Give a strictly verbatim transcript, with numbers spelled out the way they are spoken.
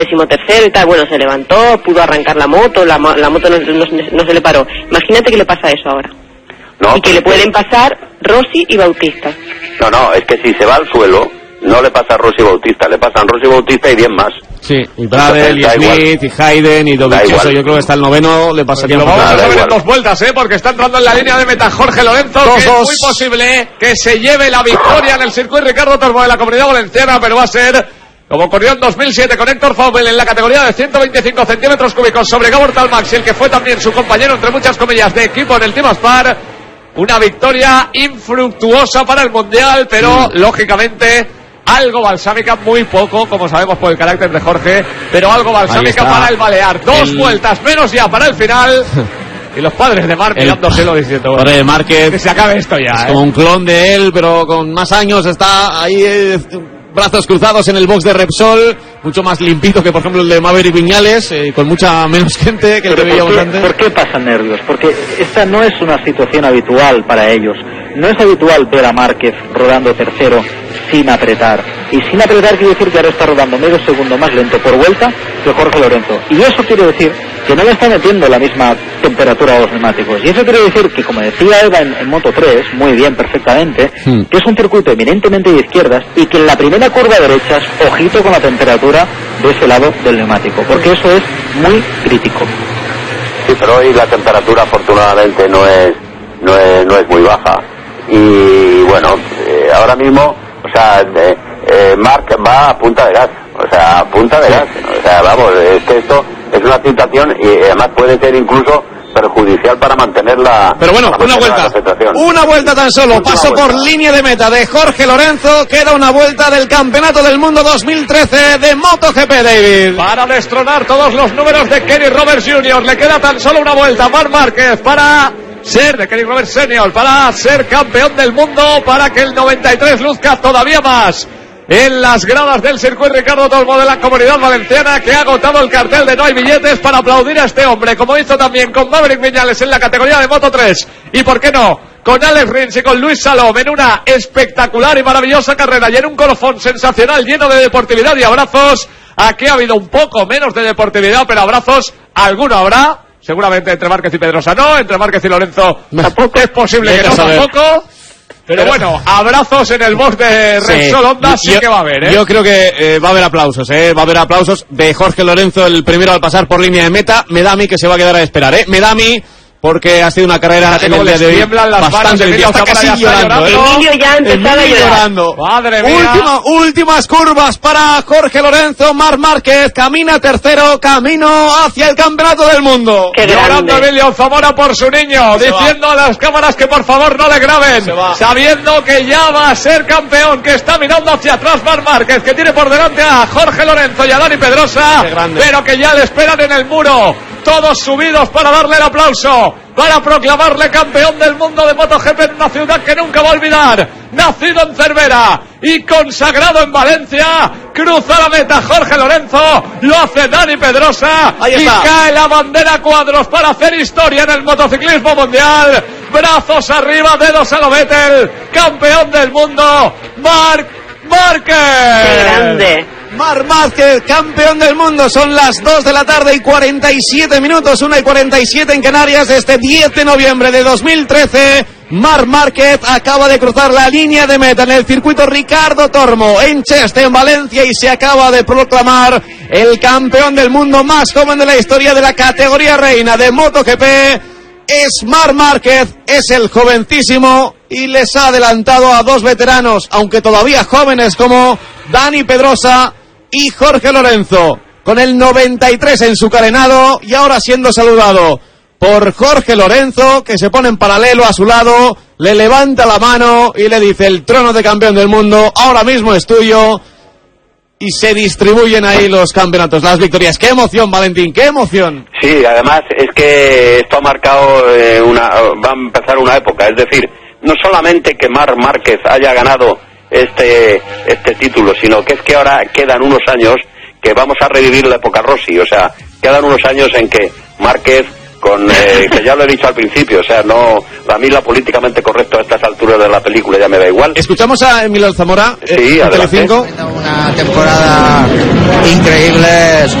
decimotercero y tal, bueno, se levantó, pudo arrancar la moto, la, la moto no, no, no se le paró. Imagínate que le pasa eso ahora. No, y que le pueden pasar Rossi y Bautista. No, no, es que si se va al suelo, no le pasa a Rossi y Bautista, le pasan Rossi y Bautista y bien más. Sí, y Bradel, y Smith, y Hayden, y Dovizioso, yo creo que está el noveno, le pasaría un poco. Vamos a ver en dos vueltas, ¿eh? Porque está entrando en la línea de meta Jorge Lorenzo, dos, que dos. Es muy posible que se lleve la victoria en el circuito Ricardo Tormo de la Comunidad Valenciana, pero va a ser... como ocurrió en dos mil siete con Héctor Faubel en la categoría de ciento veinticinco centímetros cúbicos sobre Gabor Talmax, y el que fue también su compañero, entre muchas comillas, de equipo en el Team Aspar. Una victoria infructuosa para el Mundial, pero mm. lógicamente algo balsámica, muy poco, como sabemos por el carácter de Jorge, pero algo balsámica para el Balear. Dos el... vueltas menos ya para el final. Y los padres de Marc mirándoselo diciendo, padre de Márquez, que se acabe esto ya. Es ¿eh? como un clon de él, pero con más años, está ahí... Eh, brazos cruzados en el box de Repsol, mucho más limpito que por ejemplo el de Maverick Viñales, eh, con mucha menos gente que el que veíamos antes. ¿Por qué pasan nervios? Porque esta no es una situación habitual para ellos. No es habitual ver a Márquez rodando tercero sin apretar. Y sin apretar quiere decir que ahora está rodando medio segundo más lento por vuelta que Jorge Lorenzo. Y eso quiere decir que no le está metiendo la misma temperatura a los neumáticos. Y eso quiere decir que, como decía Eva en, en Moto tres, muy bien, perfectamente, hmm. que es un circuito eminentemente de izquierdas y que en la primera curva derechas, ojito con la temperatura de ese lado del neumático, porque eso es muy crítico. Sí, pero hoy la temperatura afortunadamente no es, no es, no es muy baja. Y bueno, eh, ahora mismo, o sea, eh, eh, Marc va a punta de gas, o sea, a punta de gas, o sea, vamos, es que esto es una situación y además puede ser incluso perjudicial para mantener la... Pero bueno, una vuelta, una vuelta tan solo, Última paso vuelta. Por línea de meta de Jorge Lorenzo, queda una vuelta del Campeonato del Mundo dos mil trece de MotoGP, David. Para destronar todos los números de Kenny Roberts junior, le queda tan solo una vuelta a Marc Márquez para... ser de Kenny Roberts senior, para ser campeón del mundo, para que el noventa y tres luzca todavía más en las gradas del circuito Ricardo Tormo de la Comunidad Valenciana, que ha agotado el cartel de no hay billetes para aplaudir a este hombre, como hizo también con Maverick Viñales en la categoría de Moto tres, y por qué no, con Alex Rins y con Luis Salom en una espectacular y maravillosa carrera y en un colofón sensacional lleno de deportividad y abrazos. Aquí ha habido un poco menos de deportividad, pero abrazos alguno habrá. Seguramente entre Márquez y Pedrosa no, entre Márquez y Lorenzo tampoco es posible que no tampoco. Pero, pero bueno, abrazos en el box de Repsol Honda sí, sí que va a haber, ¿eh? Yo creo que eh, va a haber aplausos, ¿eh? Va a haber aplausos de Jorge Lorenzo, el primero al pasar por línea de meta. Me da a mí que se va a quedar a esperar, ¿eh? Me da a mí... porque ha sido una carrera en el día de hoy bastante limpia. Está casi llorando, ¿eh? Emilio ya empezaba a llorando. Madre mía. Última, últimas curvas para Jorge Lorenzo. Marc Márquez camina tercero, camino hacia el Campeonato del Mundo. Qué llorando Emilio Zamora por su niño, se diciendo va. a las cámaras que por favor no le graben, sabiendo que ya va a ser campeón, que está mirando hacia atrás Marc Márquez, que tiene por delante a Jorge Lorenzo y a Dani Pedrosa, pero que ya le esperan en el muro. Todos subidos para darle el aplauso, para proclamarle campeón del mundo de MotoGP en una ciudad que nunca va a olvidar. Nacido en Cervera y consagrado en Valencia, cruza la meta Jorge Lorenzo, lo hace Dani Pedrosa y cae la bandera a cuadros para hacer historia en el motociclismo mundial. Brazos arriba, dedos a lo Vettel, campeón del mundo, Marc Márquez. ¡Qué grande! Marc Márquez, campeón del mundo. Son las dos de la tarde y cuarenta y siete minutos, una y cuarenta y siete en Canarias, de este diez de noviembre de dos mil trece. Marc Márquez acaba de cruzar la línea de meta en el circuito Ricardo Tormo en Cheste, en Valencia, y se acaba de proclamar el campeón del mundo más joven de la historia de la categoría reina de MotoGP. Es Marc Márquez, es el jovencísimo, y les ha adelantado a dos veteranos, aunque todavía jóvenes, como Dani Pedrosa y Jorge Lorenzo, con el noventa y tres en su carenado, y ahora siendo saludado por Jorge Lorenzo, que se pone en paralelo a su lado, le levanta la mano y le dice: el trono de campeón del mundo ahora mismo es tuyo. Y se distribuyen ahí los campeonatos, las victorias. ¡Qué emoción, Valentín! ¡Qué emoción! Sí, además es que esto ha marcado eh, una, va a empezar una época. Es decir, no solamente que Marc Márquez haya ganado este este título, sino que es que ahora quedan unos años que vamos a revivir la época Rossi. O sea, quedan unos años en que Márquez con eh, que ya lo he dicho al principio, o sea, no, a mí lo políticamente correcto a estas alturas de la película ya me da igual. Escuchamos a Emilio Zamora, sí, en Telecinco. Una temporada increíble,